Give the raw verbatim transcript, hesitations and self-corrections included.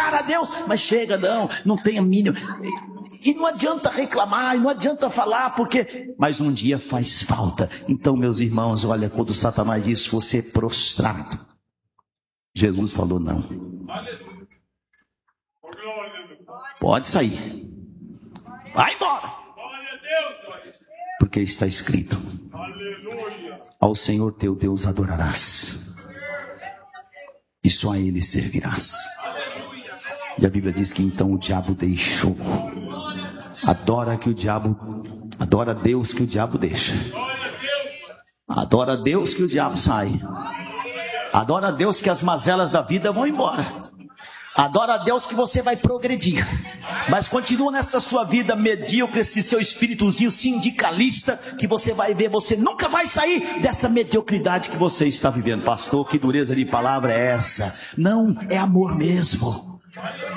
louvar a Deus, mas chega, não, não tem a mínima. E não adianta reclamar, e não adianta falar, porque... Mas um dia faz falta. Então, meus irmãos, olha, quando Satanás disse, você prostrado, Jesus falou, não. Pode sair. Vai embora. Porque está escrito, ao Senhor teu Deus adorarás, e só a Ele servirás. E a Bíblia diz que então o diabo deixou. Adora que o diabo, adora a Deus que o diabo deixa. Adora a Deus que o diabo sai. Adora a Deus que as mazelas da vida vão embora. Adora a Deus que você vai progredir. Mas continua nessa sua vida medíocre, esse seu espíritozinho sindicalista, que você vai ver, você nunca vai sair dessa mediocridade que você está vivendo. Pastor, que dureza de palavra é essa? Não, é amor mesmo.